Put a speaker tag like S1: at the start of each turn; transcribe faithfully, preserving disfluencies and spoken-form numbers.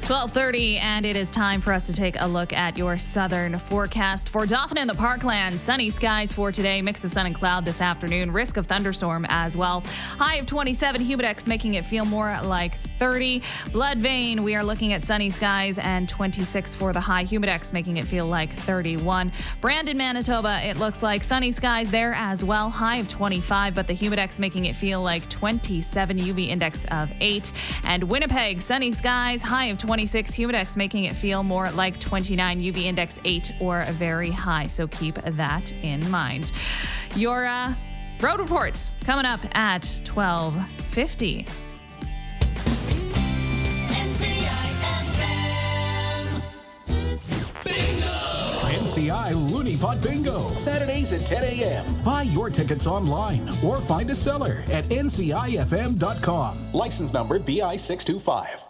S1: twelve thirty, and it is time for us to take a look at your southern forecast. For Dauphin and the Parkland, sunny skies for today, mix of sun and cloud this afternoon, risk of thunderstorm as well. High of twenty-seven, Humidex making it feel more like thirty. Blood Vein, we are looking at sunny skies and twenty-six for the high, Humidex making it feel like thirty-one. Brandon, Manitoba, it looks like sunny skies there as well, high of twenty-five, but the Humidex making it feel like twenty-seven, U V index of eight. And Winnipeg, sunny skies, high of twenty-six, Humidex making it feel more like twenty-nine, U V index eight or very high. So keep that in mind. Your uh, road report coming up at twelve fifty.
S2: N C I Looney Pot Bingo, Saturdays at ten a.m. Buy your tickets online or find a seller at N C I F M dot com. License number B I six two five.